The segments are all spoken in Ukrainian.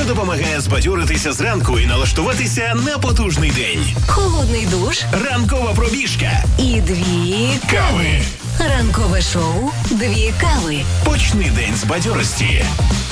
що допомагає збадьоритися зранку і налаштуватися на потужний день. Холодний душ. Ранкова пробіжка. І 2 Кави. Ранкове шоу «2 кави». Почни день з бадьорості.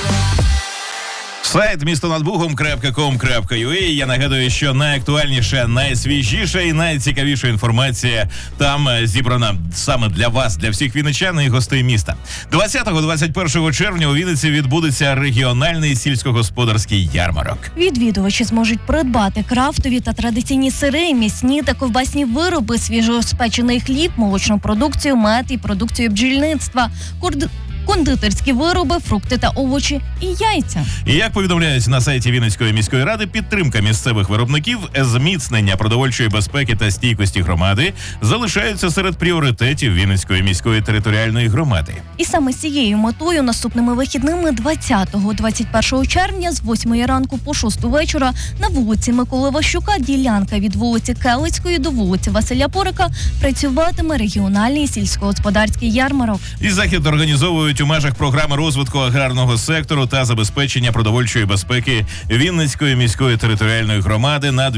Сайт містонадбугом.com.ua. Я нагадую, що найактуальніша, найсвіжіша і найцікавіша інформація там зібрана саме для вас, для всіх вінничан і гостей міста. 20-21 червня у Вінниці відбудеться регіональний сільськогосподарський ярмарок. Відвідувачі зможуть придбати крафтові та традиційні сири, м'ясні та ковбасні вироби, свіжоспечений хліб, молочну продукцію, мед і продукцію бджільництва, кондитерські вироби, фрукти та овочі і яйця. І як повідомляють на сайті Вінницької міської ради, підтримка місцевих виробників, зміцнення продовольчої безпеки та стійкості громади залишаються серед пріоритетів Вінницької міської територіальної громади. І саме з цією метою наступними вихідними 20-21 червня з 8 ранку по 6 вечора на вулиці Миколи Ващука, ділянка від вулиці Келицької до вулиці Василя Порика, працюватиме регіональний сільськогосподарський ярмарок. І захід організовують у межах програми розвитку аграрного сектору та забезпечення продовольчої безпеки Вінницької міської територіальної громади на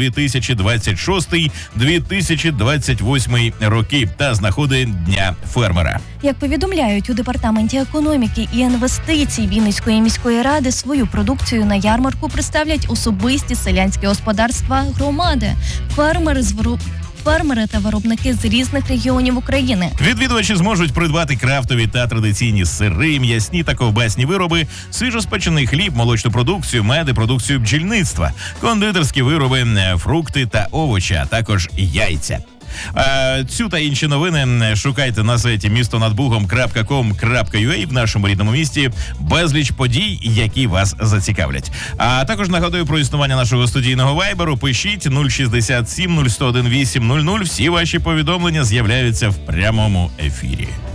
2026-2028 роки та з нагоди Дня фермера. Як повідомляють у Департаменті економіки і інвестицій Вінницької міської ради, свою продукцію на ярмарку представлять особисті селянські господарства громади, фермери та виробники з різних регіонів України. Відвідувачі зможуть придбати крафтові та традиційні сири, м'ясні та ковбасні вироби, свіжоспечений хліб, молочну продукцію, мед і продукцію бджільництва, кондитерські вироби, фрукти та овочі, а також яйця. Цю та інші новини шукайте на сайті містонадбугом.com.ua. В нашому рідному місті безліч подій, які вас зацікавлять. А також нагадую про існування нашого студійного вайберу. Пишіть 067 01 800. Всі ваші повідомлення з'являються в прямому ефірі.